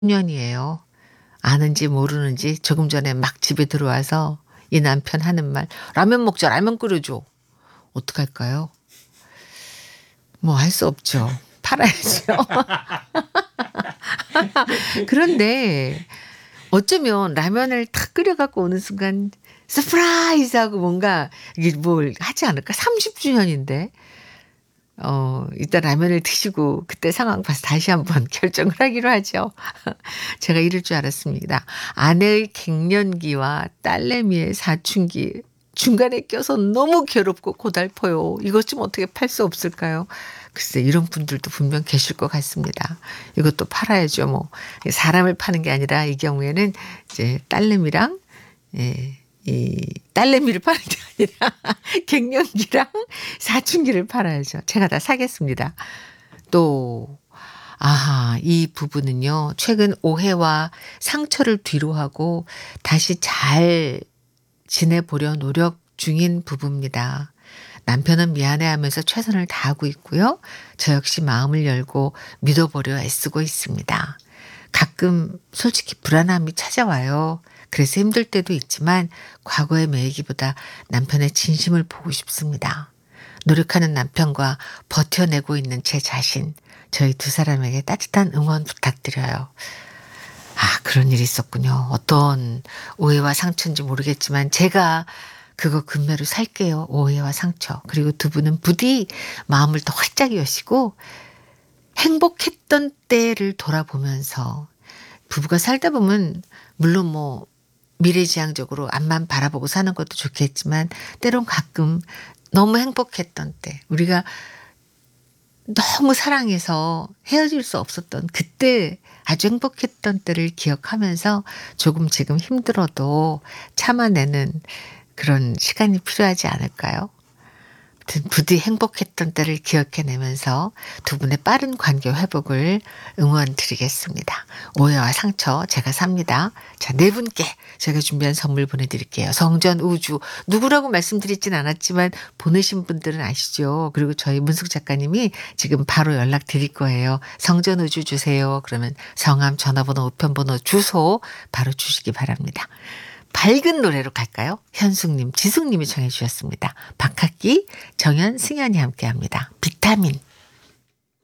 년이에요. 아는지 모르는지 조금 전에 막 집에 들어와서 이 남편 하는 말 "라면 먹자. 라면 끓여 줘." 어떡할까요? 뭐 할 수 없죠. 팔아야죠. 그런데 어쩌면 라면을 탁 끓여 갖고 오는 순간 서프라이즈 하고 뭔가 이게 뭘 하지 않을까? 30 주년인데. 이따 라면을 드시고 그때 상황 봐서 다시 한번 결정을 하기로 하죠. 제가 이럴 줄 알았습니다. 아내의 갱년기와 딸내미의 사춘기 중간에 껴서 너무 괴롭고 고달퍼요. 이것 좀 어떻게 팔 수 없을까요? 글쎄 이런 분들도 분명 계실 것 같습니다. 이것도 팔아야죠 뭐. 사람을 파는 게 아니라 이 경우에는 이제 딸내미랑 예 이 딸내미를 파는 게 아니라 갱년기랑 사춘기를 팔아야죠. 제가 다 사겠습니다. 또 이 부부는요. 최근 오해와 상처를 뒤로하고 다시 잘 지내보려 노력 중인 부부입니다. 남편은 미안해하면서 최선을 다하고 있고요. 저 역시 마음을 열고 믿어보려 애쓰고 있습니다. 가끔 솔직히 불안함이 찾아와요. 그래서 힘들 때도 있지만 과거의 매이기보다 남편의 진심을 보고 싶습니다. 노력하는 남편과 버텨내고 있는 제 자신, 저희 두 사람에게 따뜻한 응원 부탁드려요. 그런 일이 있었군요. 어떤 오해와 상처인지 모르겠지만 제가 그거 금메로 살게요. 오해와 상처. 그리고 두 분은 부디 마음을 더 활짝 여시고 행복했던 때를 돌아보면서 부부가 살다 보면 물론 뭐 미래지향적으로 앞만 바라보고 사는 것도 좋겠지만 때론 가끔 너무 행복했던 때 우리가 너무 사랑해서 헤어질 수 없었던 그때 아주 행복했던 때를 기억하면서 조금 지금 힘들어도 참아내는 그런 시간이 필요하지 않을까요? 아무튼 부디 행복했던 때를 기억해내면서 두 분의 빠른 관계 회복을 응원드리겠습니다. 오해와 상처 제가 삽니다. 자, 네 분께 제가 준비한 선물 보내드릴게요. 성전 우주 누구라고 말씀드리진 않았지만 보내신 분들은 아시죠. 그리고 저희 문숙 작가님이 지금 바로 연락드릴 거예요. 성전 우주 주세요. 그러면 성함, 전화번호, 우편번호, 주소 바로 주시기 바랍니다. 밝은 노래로 갈까요? 현숙님, 지숙님이 청해 주셨습니다. 박학기, 정연, 승연이 함께합니다. 비타민.